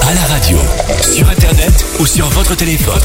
À la radio, sur internet ou sur votre téléphone.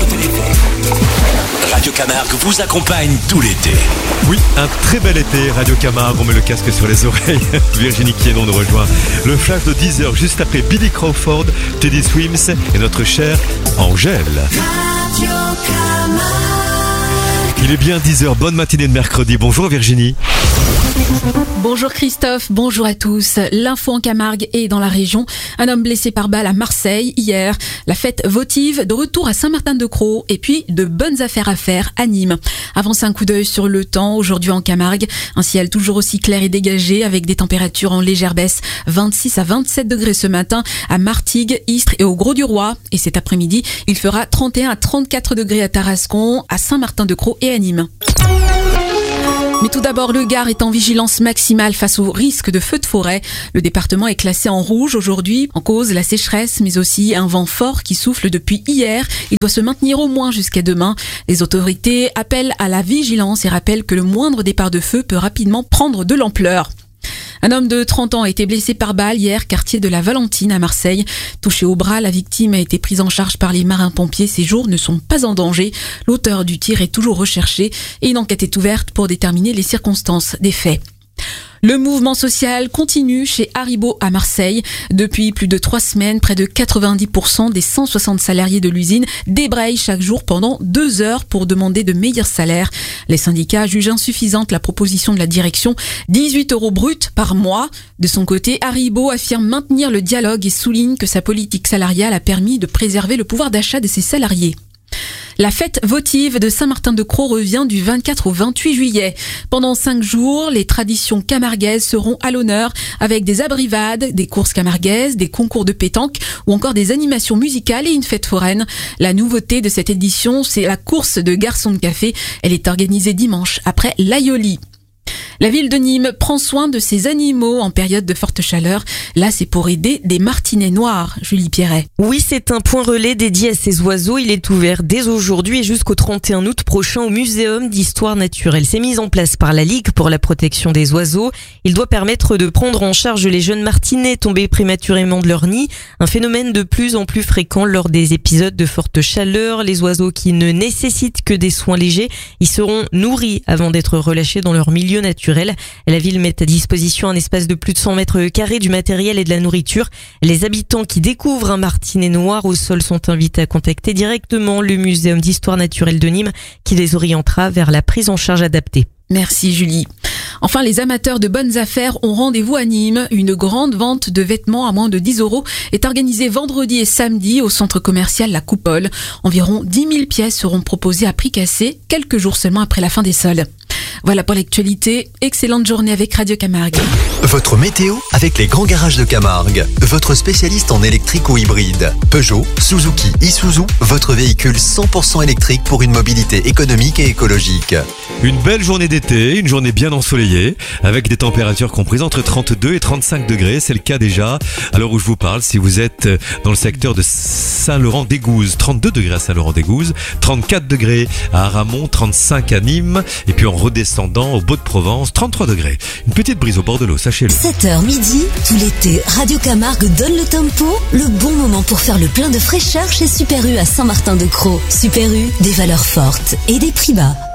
Radio Camargue vous accompagne tout l'été. Oui, un très bel été, Radio Camargue, on met le casque sur les oreilles. Virginie Quiénon nous rejoint. Le flash de 10h, juste après Billy Crawford, Teddy Swims et notre chère Angèle. Radio Camargue. Il est bien 10h, bonne matinée de mercredi. Bonjour Virginie. Bonjour Christophe, bonjour à tous. L'info en Camargue et dans la région. Un homme blessé par balle à Marseille hier. La fête votive de retour à Saint-Martin-de-Crau et puis de bonnes affaires à faire à Nîmes. Avancez un coup d'œil sur le temps aujourd'hui en Camargue. Un ciel toujours aussi clair et dégagé avec des températures en légère baisse. 26 à 27 degrés ce matin à Martigues, Istres et au Grau-du-Roi. Et cet après-midi, il fera 31 à 34 degrés à Tarascon, à Saint-Martin-de-Crau et à Nîmes. Mais tout d'abord, le Gard est en vigilance maximale face au risque de feux de forêt. Le département est classé en rouge aujourd'hui, en cause la sécheresse, mais aussi un vent fort qui souffle depuis hier. Il doit se maintenir au moins jusqu'à demain. Les autorités appellent à la vigilance et rappellent que le moindre départ de feu peut rapidement prendre de l'ampleur. Un homme de 30 ans a été blessé par balle hier, quartier de la Valentine à Marseille. Touché au bras, la victime a été prise en charge par les marins-pompiers. Ses jours ne sont pas en danger. L'auteur du tir est toujours recherché et une enquête est ouverte pour déterminer les circonstances des faits. Le mouvement social continue chez Haribo à Marseille. Depuis plus de 3 semaines, près de 90% des 160 salariés de l'usine débrayent chaque jour pendant 2 heures pour demander de meilleurs salaires. Les syndicats jugent insuffisante la proposition de la direction, 18 € bruts par mois. De son côté, Haribo affirme maintenir le dialogue et souligne que sa politique salariale a permis de préserver le pouvoir d'achat de ses salariés. La fête votive de Saint-Martin-de-Crau revient du 24 au 28 juillet. Pendant 5 jours, les traditions camarguaises seront à l'honneur avec des abrivades, des courses camarguaises, des concours de pétanque ou encore des animations musicales et une fête foraine. La nouveauté de cette édition, c'est la course de garçons de café. Elle est organisée dimanche après l'Aioli. La ville de Nîmes prend soin de ses animaux en période de forte chaleur. Là, c'est pour aider des martinets noirs. Julie Pierret. Oui, c'est un point relais dédié à ces oiseaux. Il est ouvert dès aujourd'hui et jusqu'au 31 août prochain au Muséum d'Histoire Naturelle. C'est mis en place par la Ligue pour la protection des oiseaux. Il doit permettre de prendre en charge les jeunes martinets tombés prématurément de leur nid. Un phénomène de plus en plus fréquent lors des épisodes de forte chaleur. Les oiseaux qui ne nécessitent que des soins légers, ils seront nourris avant d'être relâchés dans leur milieu naturel. La ville met à disposition un espace de plus de 100 mètres carrés, du matériel et de la nourriture. Les habitants qui découvrent un martinet noir au sol sont invités à contacter directement le Muséum d'Histoire Naturelle de Nîmes qui les orientera vers la prise en charge adaptée. Merci Julie. Enfin, les amateurs de bonnes affaires ont rendez-vous à Nîmes. Une grande vente de vêtements à moins de 10 € est organisée vendredi et samedi au centre commercial La Coupole. Environ 10 000 pièces seront proposées à prix cassé, quelques jours seulement après la fin des soldes. Voilà pour l'actualité. Excellente journée avec Radio Camargue. Votre météo avec les grands garages de Camargue. Votre spécialiste en électrique ou hybride. Peugeot, Suzuki, Isuzu, votre véhicule 100% électrique pour une mobilité économique et écologique. Une belle journée d'été, une journée bien ensoleillée, avec des températures comprises entre 32 et 35 degrés. C'est le cas déjà à l'heure où je vous parle. Si vous êtes dans le secteur de Saint-Laurent-d'Égouze, 32 degrés à Saint-Laurent-d'Égouze, 34 degrés à Aramon, 35 à Nîmes, et puis en redescendant au Beau-de-Provence, 33 degrés. Une petite brise au bord de l'eau, sachez-le. 7h midi, tout l'été, Radio Camargue donne le tempo, le bon moment pour faire le plein de fraîcheur chez Super U à Saint-Martin-de-Crau. Super U, des valeurs fortes et des prix bas.